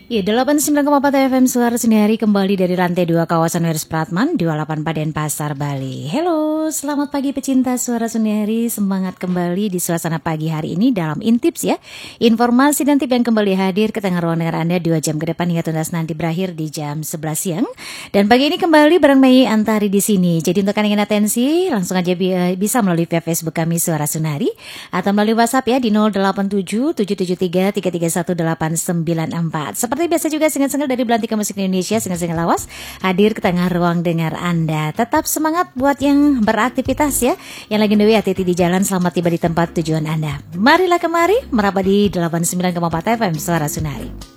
Ya, 89,4 FM Suara Sendiri kembali dari lantai 2 kawasan Wirs Pratman 284 Denpasar, Bali. Halo, selamat pagi pecinta Suara Sendiri. Semangat kembali di suasana pagi hari ini dalam Intips ya. Informasi dan tip yang kembali hadir ke tengah ruang dengar Anda 2 jam ke depan hingga tuntas nanti berakhir di jam 11 siang. Dan pagi ini kembali bareng Mei Antari di sini. Jadi untuk Anda yang ingin atensi, langsung aja bisa melalui via Facebook kami Suara Sendiri atau melalui WhatsApp ya di 087 773 331 894. Seperti biasa juga single-single dari Belantika Musik Indonesia, single-single lawas hadir ke tengah ruang dengar Anda. Tetap semangat buat yang beraktivitas ya. Yang lagi dewi hati-hati di jalan, selamat tiba di tempat tujuan Anda. Marilah kemari merapat di 89,4 FM Suara Sendiri.